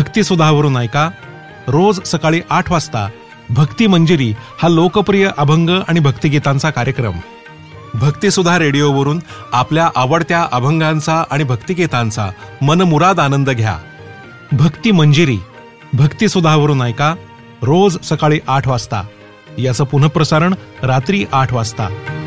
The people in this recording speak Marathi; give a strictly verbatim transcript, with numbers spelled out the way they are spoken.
भक्तिसुधावरून ऐका रोज सकाळी आठ वाजता भक्ती मंजिरी हा लोकप्रिय अभंग आणि भक्तिगीतांचा कार्यक्रम. भक्तिसुधा रेडिओवरून आपल्या आवडत्या अभंगांचा आणि भक्तिगीतांचा मनमुराद आनंद घ्या. भक्ती मंजिरी भक्तिसुधावरून ऐका रोज सकाळी आठ वाजता. याचं पुनःप्रसारण रात्री आठ वाजता.